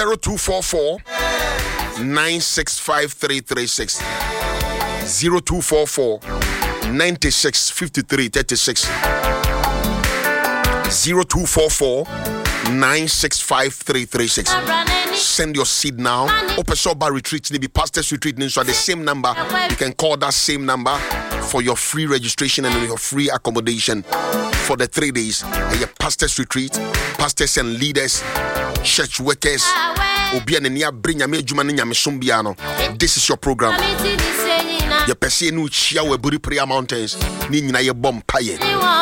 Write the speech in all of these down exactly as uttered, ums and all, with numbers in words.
zero two four four nine six five three three six. zero two four four nine six five three three six. zero two four four nine six five three three six. Send your seed now. Open Soba Retreat, maybe Pastor's Retreat, so the same number. You can call that same number for your free registration and your free accommodation for the three days. And your Pastor's Retreat, pastors and leaders, church workers. This is your program. Your person who chia we buri prayer mountains. Ni nyina ye bom paye.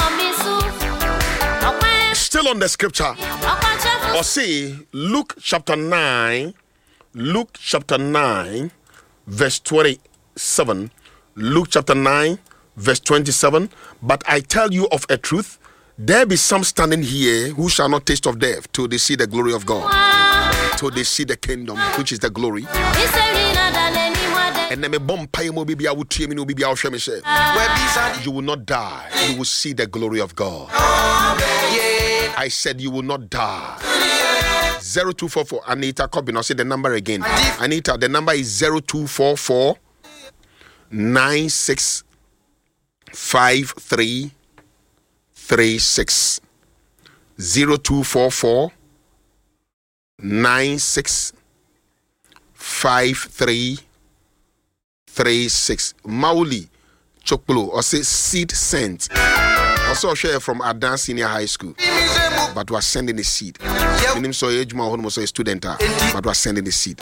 Still on the scripture. Or say Luke chapter nine, Luke chapter nine, verse twenty-seven. Luke chapter nine, verse twenty-seven. But I tell you of a truth, there be some standing here who shall not taste of death till they see the glory of God, till they see the kingdom, which is the glory. And then me bomb pay mo bibi awu tie me no bibi awu hwe me say, you will not die, you will see the glory of God. I said you will not die. zero two four four. Anita Cobbin, I'll say the number again. Anita, the number is zero two four four nine six five three three six. zero two four four nine six five three three six. Mauli Chokpolo, or say seed sent. Also share from Adan Senior High School. But we are sending a seed. Minim so age ma hono so student, but we are sending a seed.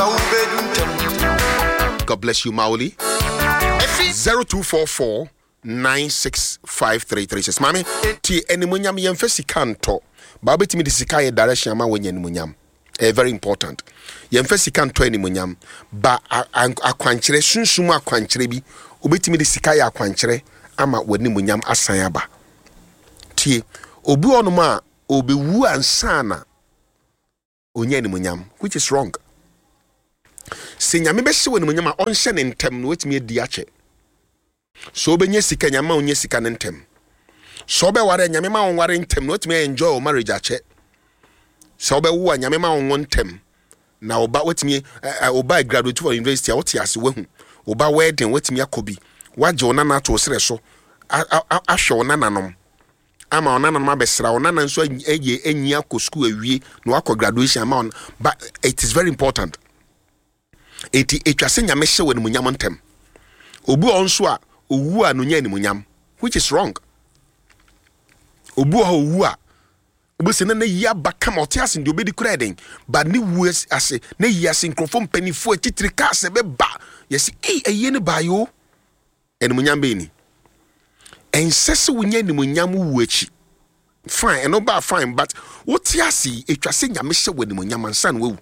God bless you, Mauli. zero two four four nine six five three three six. Mami, ti enimunyam yemfa sika nto. Ba betimi de sika ye direction ama wanya enimunyam. Eh, very important. Yemfa sika nto enimunyam. Ba akwankyere sunsumu akwankyere bi. Obetimi de sika ye akwankyere ama wani munyam asan aba. Tie obi onuma obi wu ansana onye ni munyam, which is wrong. Se nyame be hye wani munyam a onhye ne ntem no wetimi edi ache. So obenye sika nyama onye sika ne ntem. So be ware nyame ma onware ntem no wetimi enjoy o marriage ache. So be wu nyame ma onwo ntem na oba wetimi oba graduate for university a wote ase wahu. Oba wedding wetimi akobi. Waje onana to sere so ahwe onananom. Ama onananom abesra onana nso eye enyi akọ school awie na akọ graduation ama on, but it is very important. Eti etwase nyame hye wani munyam ntem. Obu onso a owu a no nya ni munyam, which is wrong. Obu ha owu a obu se na na yi abaka ma otiase ndi obedi kredin, but ni wu ase na yi ase nkrofo mpanifo atitiri ka se be ba yesi eh eye ne ba yo eni munyam be ni. And says we need munyamu wuchi. Fine, and no bad fine, but otiasi etwase nyame hye wani munyam ansan wu.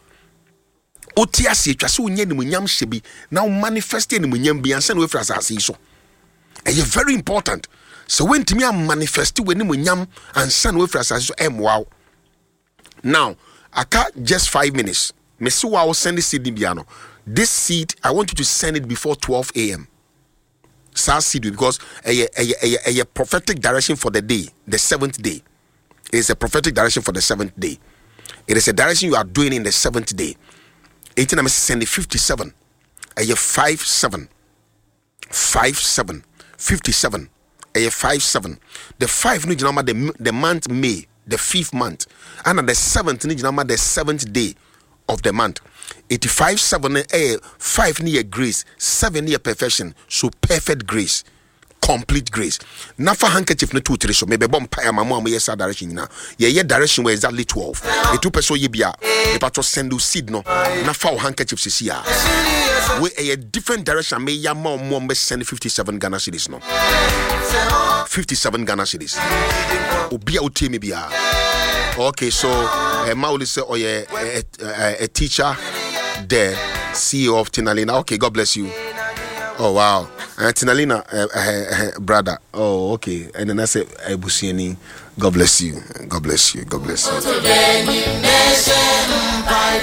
Otiasi etwase we need munyam hye bi now manifest ni munyam bi ansan we fra asase so. And you very important. So when timi am manifest we ni munyam ansan we fra asase so em wow. Now, aka just five minutes. Me so wa will send the seed biano. This seed I want you to send it before twelve a m because a, a, a, a, a prophetic direction for the day, the seventh day. It is a prophetic direction for the seventh day. It is a direction you are doing in the seventh day. eighteen I'm sending fifty-seven. A five seven. Five seven. Fifty-seven. A five seven. The five new number the the month May, the fifth month, and the seventh new number the seventh day of the month. eighty-five seven a five near grace, seven near perfection, so perfect grace, complete grace. Nafa handkerchief no two three so maybe bomb pie my mom yes direction now. Yeah, yeah direction where exactly twelve. A two person yibia, a patro send seed no, nafa handkerchief sisi ya. We a different direction may ya mom mom send fifty-seven Ghana cedis no. fifty-seven Ghana cedis. Obia utimi bia. Okay, so uh, Mauli say oh yeah, a, a, a teacher there, C E O of Tinalina. Okay, God bless you. Oh wow, uh, Tinalina, uh, uh, uh, brother. Oh okay, and then I say Ebusieni. God bless you. God bless you. God bless you.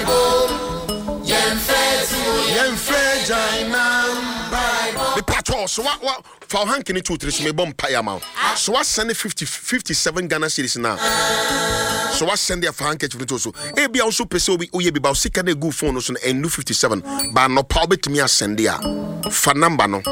The patrol So what what for hankini two three so me bomb pay amount. So what send fifty fifty-seven Ghana cedis now. So what send there for handkerchief to so. E be also pese obi oye be ba sika na go phone no so and fifty-seven but no power bet me send there. For number no.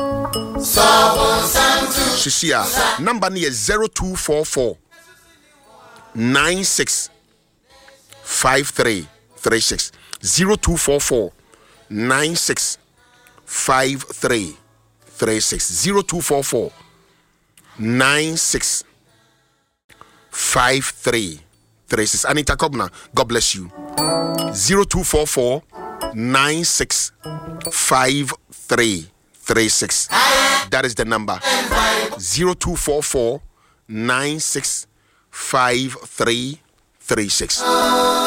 Shisia number ni is zero two four four nine six five three three six zero two four four nine six five three three six zero two four four nine six five three three six. Anita Kobna, God bless you. zero two four four nine six five three three six. That is the number. zero two four four nine six five three three six.